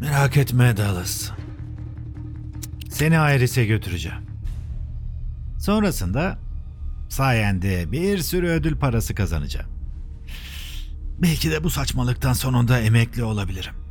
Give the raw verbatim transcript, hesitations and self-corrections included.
Merak etme Dallas. Seni Iris'e götüreceğim. Sonrasında sayende bir sürü ödül parası kazanacağım. Belki de bu saçmalıktan sonunda emekli olabilirim.